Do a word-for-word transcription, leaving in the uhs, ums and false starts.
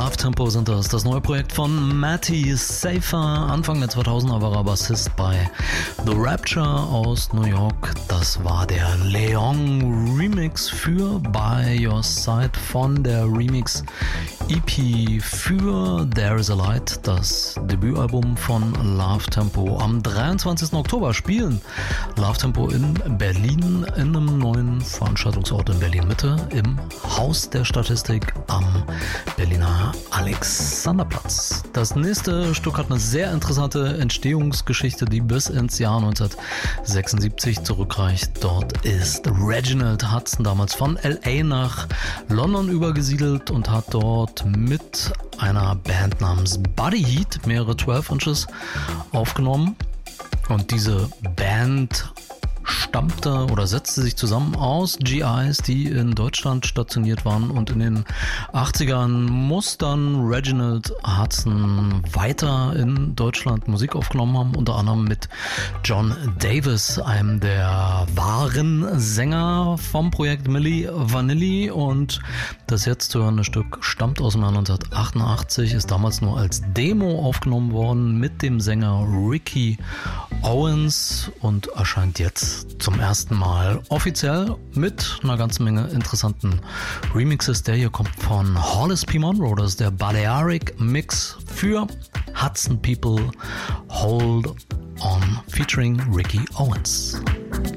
Love Tempo sind das. Das neue Projekt von Matty Safer. Anfang der zweitausender war er Bassist bei The Rapture aus New York. Das war der Leon Remix für By Your Side von der Remix E P für There Is a Light, das Debütalbum von Love Tempo. Am dreiundzwanzigsten Oktober spielen Love Tempo in Berlin in einem neuen Veranstaltungsort in Berlin-Mitte im Haus der Statistik am Berliner Alexanderplatz. Das nächste Stück hat eine sehr interessante Entstehungsgeschichte, die bis ins Jahr neunzehnhundertsechsundsiebzig zurückreicht. Dort ist Reginald Hudson damals von L A nach London übergesiedelt und hat dort mit einer Band namens Body Heat mehrere zwölf Inches aufgenommen. Und diese Band stammte oder setzte sich zusammen aus G Is, die in Deutschland stationiert waren, und in den achtzigern muss dann Reginald Hudson weiter in Deutschland Musik aufgenommen haben, unter anderem mit John Davis, einem der wahren Sänger vom Projekt Milli Vanilli, und das jetzt zu hörende Stück stammt aus dem Jahr neunzehnhundertachtundachtzig, ist damals nur als Demo aufgenommen worden mit dem Sänger Ricky Owens und erscheint jetzt zum ersten Mal offiziell mit einer ganzen Menge interessanten Remixes. Der hier kommt von Hollis P. Monroe, das ist der Balearic Mix für Hudson People Hold On featuring Ricky Owens.